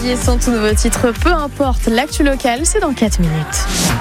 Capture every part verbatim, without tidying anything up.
Mehdi et son tout nouveau titre, peu importe l'actu locale, c'est dans quatre minutes.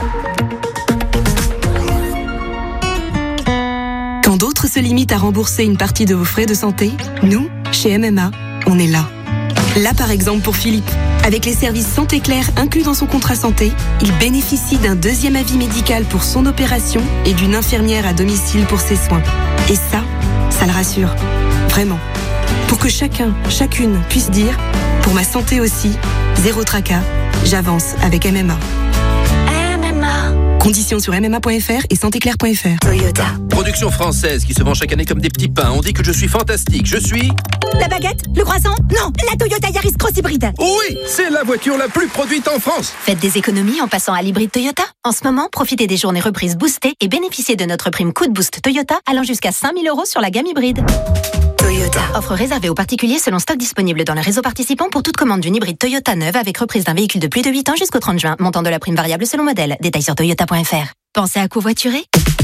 Quand d'autres se limitent à rembourser une partie de vos frais de santé, nous, chez M M A, on est là. Là par exemple pour Philippe. Avec les services Santé Claire inclus dans son contrat santé, il bénéficie d'un deuxième avis médical pour son opération et d'une infirmière à domicile pour ses soins. Et ça, ça le rassure. Vraiment. Pour que chacun, chacune puisse dire, pour ma santé aussi, zéro tracas, j'avance avec M M A. M M A. Conditions sur m m a point f r et santé claire point f r. Toyota. Production française qui se vend chaque année comme des petits pains. On dit que je suis fantastique. Je suis... La baguette? Le croissant? Non, la Toyota Yaris Cross Hybride. Oui, c'est la voiture la plus produite en France. Faites des économies en passant à l'hybride Toyota. En ce moment, profitez des journées reprises boostées et bénéficiez de notre prime coup de boost Toyota allant jusqu'à cinq mille euros sur la gamme hybride. Toyota. Offre réservée aux particuliers selon stock disponible dans le réseau participant pour toute commande d'une hybride Toyota neuve avec reprise d'un véhicule de plus de huit ans jusqu'au trente juin. Montant de la prime variable selon modèle. Détails sur toyota point f r. Pensez à covoiturer?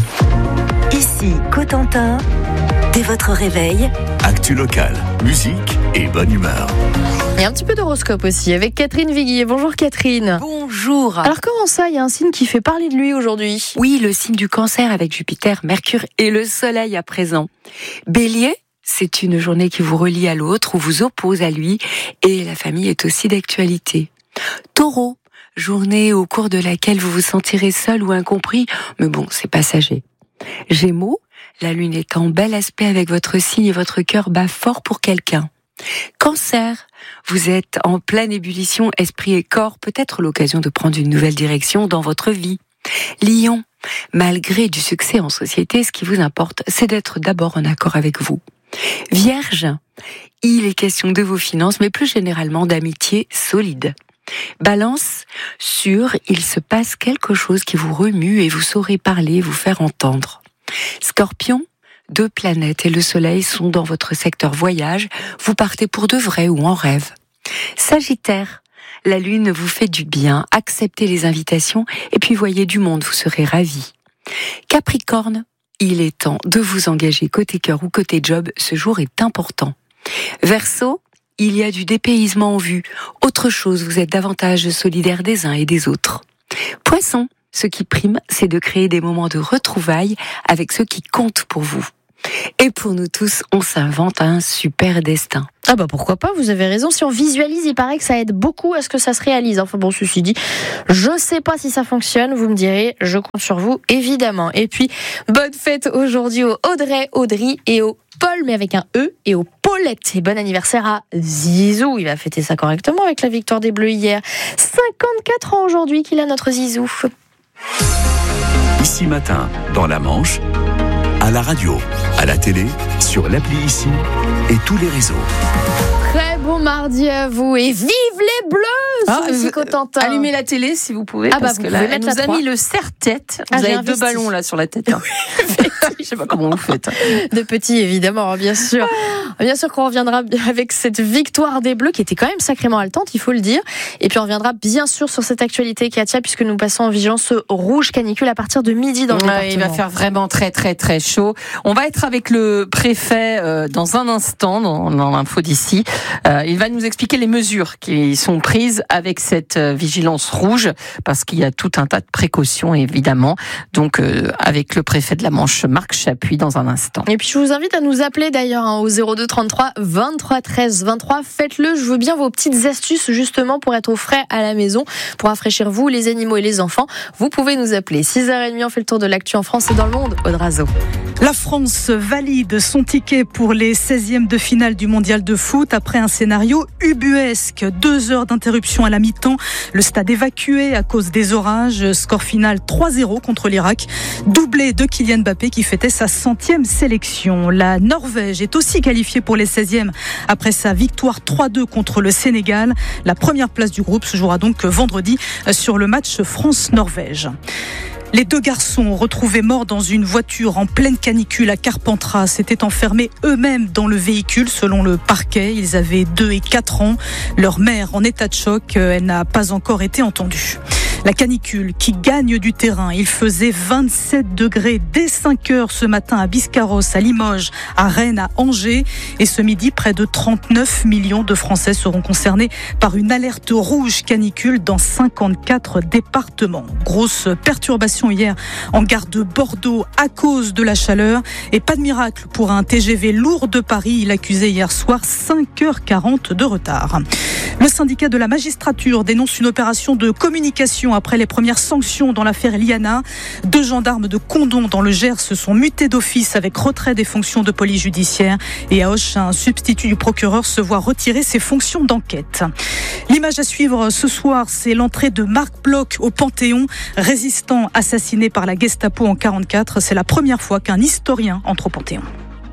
Ici, Cotentin. Dès votre réveil, actu locale, musique et bonne humeur. Et un petit peu d'horoscope aussi avec Catherine Viguier. Bonjour Catherine. Bonjour. Alors comment ça, il y a un signe qui fait parler de lui aujourd'hui? Oui, le signe du Cancer avec Jupiter, Mercure et le Soleil à présent. Bélier, c'est une journée qui vous relie à l'autre ou vous oppose à lui et la famille est aussi d'actualité. Taureau, journée au cours de laquelle vous vous sentirez seul ou incompris, mais bon, c'est passager. Gémeaux, la lune est en bel aspect avec votre signe et votre cœur bat fort pour quelqu'un. Cancer, vous êtes en pleine ébullition, esprit et corps, peut-être l'occasion de prendre une nouvelle direction dans votre vie. Lion, malgré du succès en société, ce qui vous importe, c'est d'être d'abord en accord avec vous. Vierge, il est question de vos finances, mais plus généralement d'amitié solide. Balance, sûr, il se passe quelque chose qui vous remue et vous saurez parler, vous faire entendre. Scorpion, deux planètes et le soleil sont dans votre secteur voyage, vous partez pour de vrai ou en rêve. Sagittaire, la lune vous fait du bien, acceptez les invitations et puis voyez du monde, vous serez ravis. Capricorne, il est temps de vous engager côté cœur ou côté job, ce jour est important. Verseau, il y a du dépaysement en vue. Autre chose, vous êtes davantage solidaire des uns et des autres. Poisson, ce qui prime, c'est de créer des moments de retrouvailles avec ceux qui comptent pour vous. Et pour nous tous, on s'invente un super destin. Ah bah pourquoi pas, vous avez raison. Si on visualise, il paraît que ça aide beaucoup à ce que ça se réalise. Enfin bon, ceci dit, je sais pas si ça fonctionne, vous me direz, je compte sur vous, évidemment. Et puis, bonne fête aujourd'hui au Audrey, Audrey et au Paul, mais avec un E, et au Paulette. Et bon anniversaire à Zizou, il va fêter ça correctement avec la victoire des Bleus hier. cinquante-quatre ans aujourd'hui qu'il a notre Zizou. Ici Matin, dans la Manche, à la radio, à la télé, sur l'appli Ici et tous les réseaux. Très bon mardi à vous et vive les Bleus ah, sur Ici Cotentin. Allumez la télé si vous pouvez, ah parce bah, que là, elle mettre nous la a trois. mis le serre-tête. Vous ah, avez investi. deux ballons là sur la tête. Hein. Je sais pas comment vous faites. De petits, évidemment, bien sûr. Bien sûr qu'on reviendra avec cette victoire des Bleus qui était quand même sacrément haletante, il faut le dire. Et puis on reviendra bien sûr sur cette actualité, Katia, puisque nous passons en vigilance rouge canicule à partir de midi dans le ouais, département. Il va faire vraiment très très très chaud. On va être avec le préfet euh, dans un instant dans, dans l'info d'ici. Euh, il va nous expliquer les mesures qui sont prises avec cette euh, vigilance rouge, parce qu'il y a tout un tas de précautions évidemment. Donc euh, avec le préfet de la Manche, Marc Chapuis, dans un instant. Et puis je vous invite à nous appeler d'ailleurs hein, au zéro deux trente-trois vingt-trois treize vingt-trois. Faites-le, je veux bien vos petites astuces justement pour être au frais à la maison, pour rafraîchir vous, les animaux et les enfants. Vous pouvez nous appeler. six heures trente, on fait le tour de l'actu en France et dans le monde. Audrazo. La France valide son ticket pour les seizièmes de finale du mondial de foot après un scénario ubuesque. Deux heures d'interruption à la mi-temps, le stade évacué à cause des orages. Score final trois zéro contre l'Irak. Doublé de Kylian Mbappé qui fêtait sa centième sélection. La Norvège est aussi qualifiée pour les seizièmes après sa victoire trois deux contre le Sénégal. La première place du groupe se jouera donc vendredi sur le match France-Norvège. Les deux garçons retrouvés morts dans une voiture en pleine canicule à Carpentras s'étaient enfermés eux-mêmes dans le véhicule selon le parquet. Ils avaient deux et quatre ans. Leur mère en état de choc, elle n'a pas encore été entendue. La canicule qui gagne du terrain. Il faisait vingt-sept degrés dès cinq heures ce matin à Biscarrosse, à Limoges, à Rennes, à Angers. Et ce midi, près de trente-neuf millions de Français seront concernés par une alerte rouge canicule dans cinquante-quatre départements. Grosse perturbation hier en gare de Bordeaux à cause de la chaleur. Et pas de miracle pour un T G V lourd de Paris. Il accusait hier soir cinq heures quarante de retard. Le syndicat de la magistrature dénonce une opération de communication après les premières sanctions dans l'affaire Liana. Deux gendarmes de Condom dans le Gers se sont mutés d'office avec retrait des fonctions de police judiciaire. Et à Auch, un substitut du procureur se voit retirer ses fonctions d'enquête. L'image à suivre ce soir, c'est l'entrée de Marc Bloch au Panthéon, résistant assassiné par la Gestapo en quarante-quatre. C'est la première fois qu'un historien entre au Panthéon.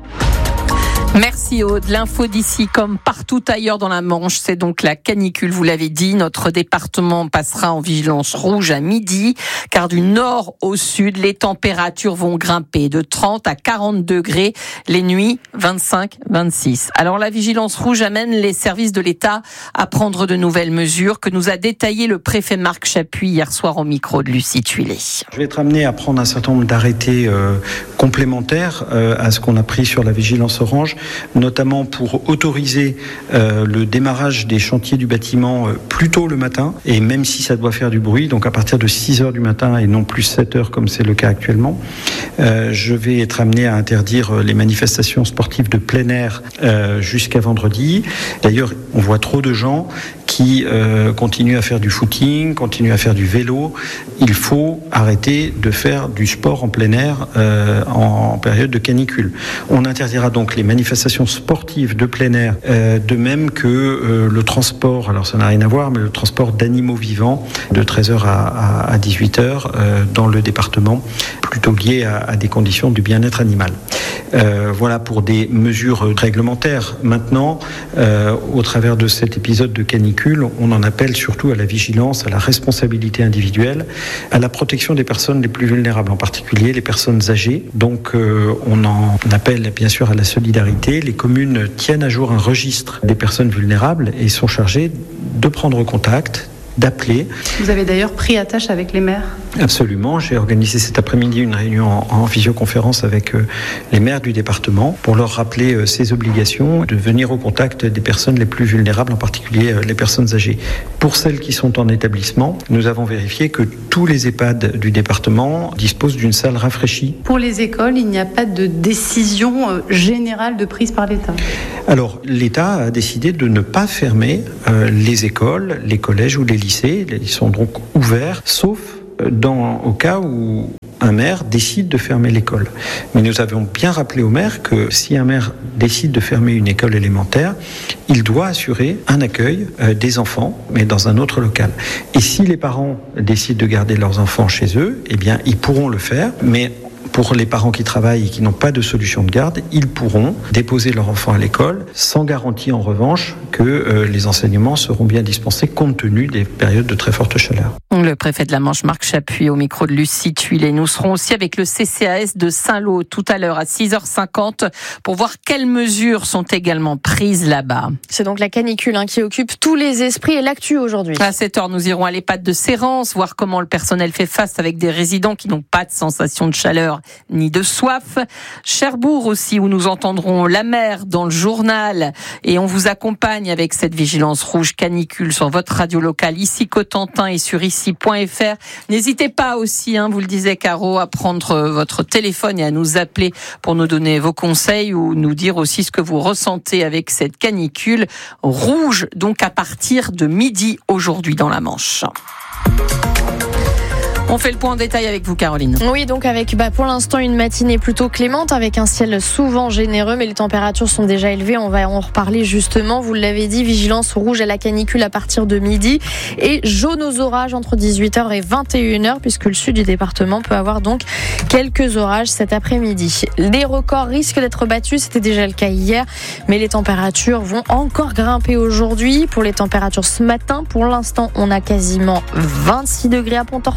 Merci Aude. L'info d'ici, comme partout ailleurs dans la Manche, c'est donc la canicule, vous l'avez dit. Notre département passera en vigilance rouge à midi, car du nord au sud, les températures vont grimper de trente à quarante degrés, les nuits vingt-cinq à vingt-six. Alors la vigilance rouge amène les services de l'État à prendre de nouvelles mesures que nous a détaillé le préfet Marc Chapuis hier soir au micro de Lucie Tuilé. Je vais être amené à prendre un certain nombre d'arrêtés euh, complémentaires euh, à ce qu'on a pris sur la vigilance orange, notamment pour autoriser euh, le démarrage des chantiers du bâtiment euh, plus tôt le matin, et même si ça doit faire du bruit, donc à partir de six heures du matin et non plus sept heures comme c'est le cas actuellement. Euh, je vais être amené à interdire les manifestations sportives de plein air euh, jusqu'à vendredi. D'ailleurs, on voit trop de gens qui euh, continuent à faire du footing, continuent à faire du vélo. Il faut arrêter de faire du sport en plein air euh, en période de canicule. On interdira donc les manifestations sportives de plein air, euh, de même que euh, le transport, alors ça n'a rien à voir, mais le transport d'animaux vivants de treize heures à, à, à dix-huit heures euh, dans le département, plutôt lié à, à des conditions du bien-être animal. Euh, voilà pour des mesures réglementaires. Maintenant, euh, au travers de cet épisode de canicule, on en appelle surtout à la vigilance, à la responsabilité individuelle, à la protection des personnes les plus vulnérables, en particulier les personnes âgées. Donc euh, on en appelle bien sûr à la solidarité. Les communes tiennent à jour un registre des personnes vulnérables et sont chargées de prendre contact, d'appeler. Vous avez d'ailleurs pris attache avec les maires ? Absolument. J'ai organisé cet après-midi une réunion en, en visioconférence avec euh, les maires du département pour leur rappeler euh, ces obligations de venir au contact des personnes les plus vulnérables, en particulier euh, les personnes âgées. Pour celles qui sont en établissement, nous avons vérifié que tous les EHPAD du département disposent d'une salle rafraîchie. Pour les écoles, il n'y a pas de décision euh, générale de prise par l'État ? Alors, l'État a décidé de ne pas fermer euh, les écoles, les collèges ou les lycées. Ils sont donc ouverts, sauf dans, au cas où un maire décide de fermer l'école. Mais nous avions bien rappelé au maire que si un maire décide de fermer une école élémentaire, il doit assurer un accueil euh, des enfants, mais dans un autre local. Et si les parents décident de garder leurs enfants chez eux, eh bien, ils pourront le faire, mais pour les parents qui travaillent et qui n'ont pas de solution de garde, ils pourront déposer leur enfant à l'école, sans garantie en revanche que euh, les enseignements seront bien dispensés compte tenu des périodes de très forte chaleur. Le préfet de la Manche, Marc Chapuis, au micro de Lucie Tuilé. Nous serons aussi avec le C C A S de Saint-Lô tout à l'heure à six heures cinquante pour voir quelles mesures sont également prises là-bas. C'est donc la canicule hein, qui occupe tous les esprits et l'actu aujourd'hui. À sept heures, nous irons à l'EHPAD de Sérance, voir comment le personnel fait face avec des résidents qui n'ont pas de sensation de chaleur ni de soif. Cherbourg aussi, où nous entendrons la mer dans le journal et on vous accompagne avec cette vigilance rouge canicule sur votre radio locale ici Cotentin et sur ici point f r. N'hésitez pas aussi, hein, vous le disait Caro, à prendre votre téléphone et à nous appeler pour nous donner vos conseils ou nous dire aussi ce que vous ressentez avec cette canicule rouge, donc à partir de midi aujourd'hui dans la Manche. On fait le point en détail avec vous, Caroline. Oui, donc avec bah, pour l'instant une matinée plutôt clémente avec un ciel souvent généreux, mais les températures sont déjà élevées. On va en reparler justement. Vous l'avez dit, vigilance rouge à la canicule à partir de midi et jaune aux orages entre dix-huit heures et vingt et une heures, puisque le sud du département peut avoir donc quelques orages cet après-midi. Les records risquent d'être battus, c'était déjà le cas hier, mais les températures vont encore grimper aujourd'hui. Pour les températures ce matin, pour l'instant, on a quasiment vingt-six degrés à Pontorson déjà.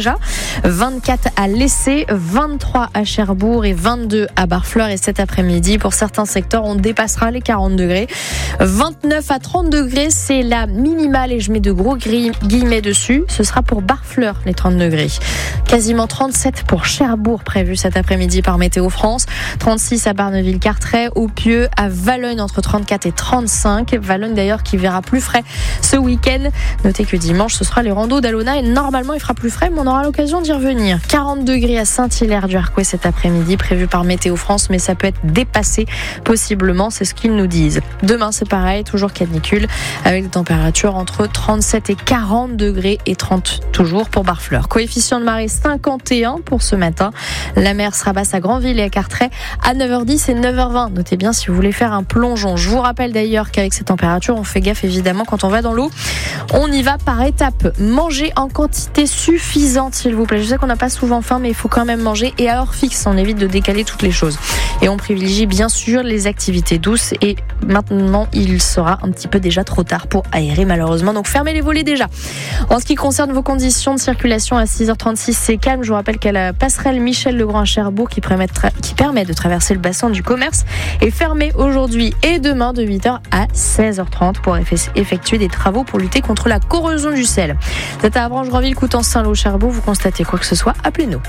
déjà, vingt-quatre à Lessay, vingt-trois à Cherbourg et vingt-deux à Barfleur. Et cet après-midi, pour certains secteurs, on dépassera les quarante degrés. vingt-neuf à trente degrés, c'est la minimale et je mets de gros guillemets dessus. Ce sera pour Barfleur, les trente degrés. Quasiment trente-sept pour Cherbourg, prévu cet après-midi par Météo France. trente-six à Barneville-Carteret, au Pieux, à Valognes entre trente-quatre et trente-cinq. Valognes d'ailleurs qui verra plus frais ce week-end. Notez que dimanche, ce sera les randos d'Alona et normalement il fera plus frais, mais on aura l'occasion d'y revenir. quarante degrés à Saint-Hilaire-du-Harcouët cet après-midi, prévu par Météo France, mais ça peut être dépassé possiblement, c'est ce qu'ils nous disent. Demain, c'est pareil, toujours canicule, avec des températures entre trente-sept et quarante degrés et trente toujours pour Barfleur. Coefficient de marée cinquante et un pour ce matin. La mer sera basse à Granville et à Carteret à neuf heures dix et neuf heures vingt. Notez bien si vous voulez faire un plongeon. Je vous rappelle d'ailleurs qu'avec ces températures, on fait gaffe évidemment quand on va dans l'eau. On y va par étapes. Mangez en quantité suffisante, s'il vous plaît. Je sais qu'on n'a pas souvent faim, mais il faut quand même manger et à heure fixe. On évite de décaler toutes les choses. Et on privilégie bien sûr les activités douces. Et maintenant, il sera un petit peu déjà trop tard pour aérer malheureusement. Donc fermez les volets déjà. En ce qui concerne vos conditions de circulation, à six heures trente-six, c'est calme. Je vous rappelle qu'à la passerelle Michel-Legrand à Cherbourg, qui permet, de tra- qui permet de traverser le bassin du commerce, est fermée aujourd'hui et demain de huit heures à seize heures trente pour effectuer des travaux pour lutter contre la corrosion du sel. Vous êtes à Avranches, Grandville, Coutances, Saint-Lô, Cherbourg, vous constatez quoi que ce soit, appelez-nous.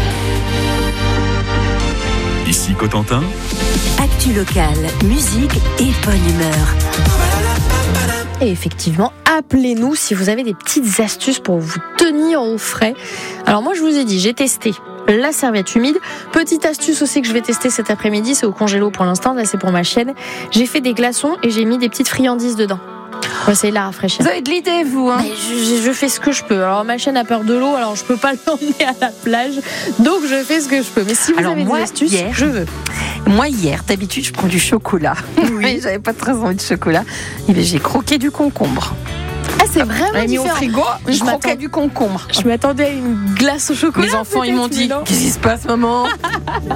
Ici Cotentin. Actu locale, musique et bonne humeur. Et effectivement, appelez-nous si vous avez des petites astuces pour vous tenir au frais. Alors moi, je vous ai dit, j'ai testé la serviette humide. Petite astuce aussi que je vais tester cet après-midi, c'est au congélo pour l'instant, là c'est pour ma chienne. J'ai fait des glaçons et j'ai mis des petites friandises dedans. On va essayer de la rafraîchir. Vous avez de l'idée, vous hein. je, je, je fais ce que je peux. Alors ma chienne a peur de l'eau, alors je peux pas l'emmener à la plage. Donc je fais ce que je peux. Mais si vous alors avez moi, des astuces, hier, je veux. Moi hier, d'habitude, je prends du chocolat. Oui. Mais j'avais pas très envie de chocolat. Et bien, j'ai croqué du concombre. Ah, c'est vraiment mis différent. au frigo, je, je croquais du concombre. Je m'attendais à une glace au chocolat. Les enfants, ils m'ont dit, qu'est-ce qui se passe, maman?